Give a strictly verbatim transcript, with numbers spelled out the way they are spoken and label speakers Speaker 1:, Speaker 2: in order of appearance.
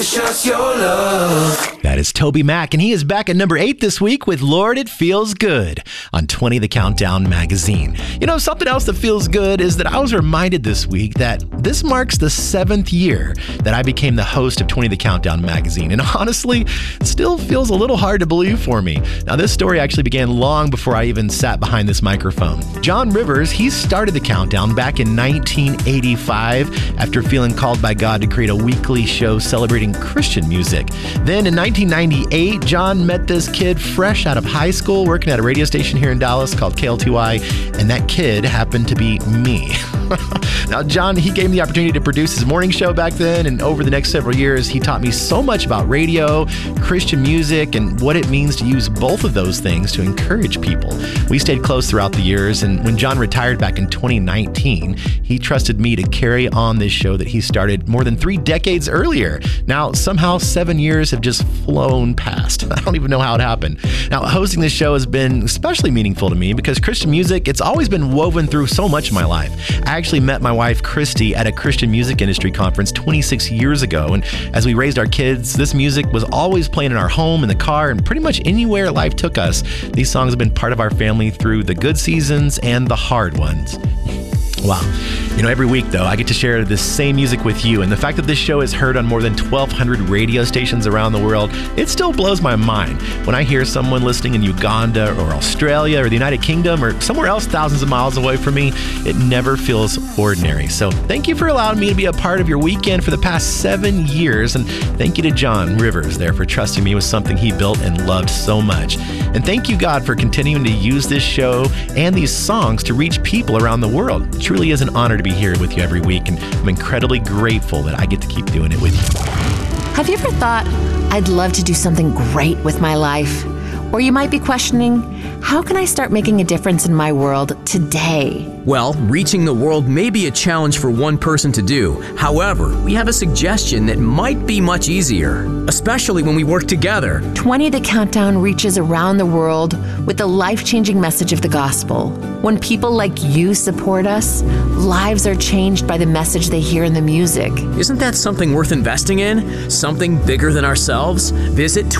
Speaker 1: Just your love.
Speaker 2: That is Toby Mac, and he is back at number eight this week with Lord, It Feels Good on twenty The Countdown magazine. You know, something else that feels good is that I was reminded this week that this marks the seventh year that I became the host of twenty The Countdown magazine, and honestly, it still feels a little hard to believe for me. Now, this story actually began long before I even sat behind this microphone. John Rivers, he started The Countdown back in nineteen eighty-five after feeling called by God to create a weekly show celebrating Christian music. Then in nineteen ninety-eight, John met this kid fresh out of high school working at a radio station here in Dallas called K L two I, and that kid happened to be me. Now, John, he gave me the opportunity to produce his morning show back then, and over the next several years, he taught me so much about radio, Christian music, and what it means to use both of those things to encourage people. We stayed close throughout the years, and when John retired back in twenty nineteen, he trusted me to carry on this show that he started more than three decades earlier. Now, somehow seven years have just flown past. I don't even know how it happened. Now, hosting this show has been especially meaningful to me because Christian music, it's always been woven through so much of my life. I actually met my wife, Christy, at a Christian music industry conference twenty-six years ago. And as we raised our kids, this music was always playing in our home, in the car, and pretty much anywhere life took us. These songs have been part of our family through the good seasons and the hard ones. Wow. You know, every week, though, I get to share this same music with you, and the fact that this show is heard on more than twelve hundred radio stations around the world, it still blows my mind. When I hear someone listening in Uganda or Australia or the United Kingdom or somewhere else thousands of miles away from me, it never feels ordinary. So thank you for allowing me to be a part of your weekend for the past seven years, and thank you to John Rivers there for trusting me with something he built and loved so much. And thank you, God, for continuing to use this show and these songs to reach people around the world. It truly is an honor to be here with you every week, and I'm incredibly grateful that I get to keep doing it with you.
Speaker 3: Have you ever thought, I'd love to do something great with my life? Or you might be questioning, how can I start making a difference in my world today?
Speaker 4: Well, reaching the world may be a challenge for one person to do. However, we have a suggestion that might be much easier, especially when we work together.
Speaker 3: twenty The Countdown reaches around the world with the life-changing message of the gospel. When people like you support us, lives are changed by the message they hear in the music.
Speaker 4: Isn't that something worth investing in? Something bigger than ourselves? Visit